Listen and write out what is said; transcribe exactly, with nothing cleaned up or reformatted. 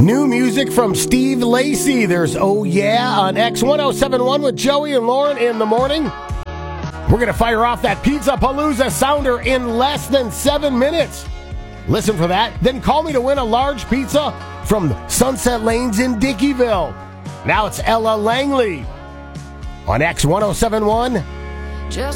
New music from Steve Lacy. There's Oh Yeah on X ten seventy-one with Joey and Lauren in the morning. We're going to fire off that Pizza Palooza sounder in less than seven minutes. Listen for that. Then call me to win a large pizza from Sunset Lanes in Dickeyville. Now it's Ella Langley on X ten seventy-one.